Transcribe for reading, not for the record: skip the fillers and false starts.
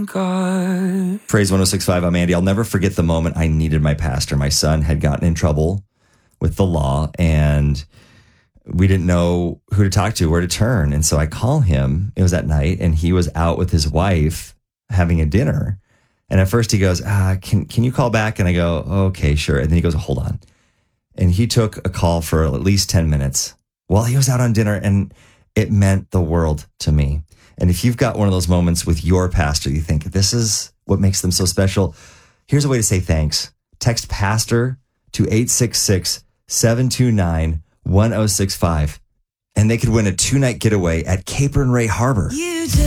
God. Praise 106.5, I'm Andy. I'll never forget the moment I needed my pastor. My son had gotten in trouble with the law, and we didn't know who to talk to, where to turn. And so I call him. It was at night, and he was out with his wife having a dinner. And at first he goes, can you call back? And I go, okay, sure. And then he goes, hold on. And he took a call for at least 10 minutes while he was out on dinner, and it meant the world to me. And if you've got one of those moments with your pastor, you think this is what makes them so special, here's a way to say thanks. Text pastor to 866-729-1065, and they could win a 2-night getaway at Cape and Ray Harbor.